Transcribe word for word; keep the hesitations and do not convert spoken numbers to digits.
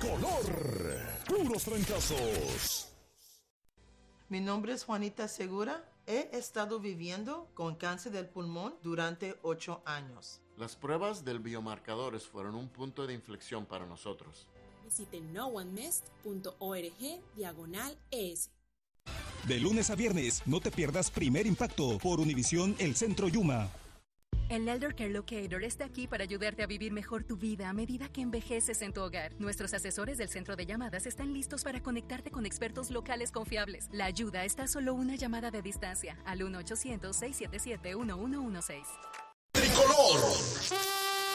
Tricolor. Puros trancazos. Mi nombre es Juanita Segura. He estado viviendo con cáncer del pulmón durante ocho años. Las pruebas del biomarcadores fueron un punto de inflexión para nosotros. Visite no one missed punto org diagonal es. De lunes a viernes, no te pierdas Primer Impacto por Univisión El Centro Yuma. El Elder Care Locator está aquí para ayudarte a vivir mejor tu vida a medida que envejeces en tu hogar. Nuestros asesores del centro de llamadas están listos para conectarte con expertos locales confiables. La ayuda está a solo una llamada de distancia al uno ochocientos, seiscientos setenta y siete, uno uno uno seis. Tricolor.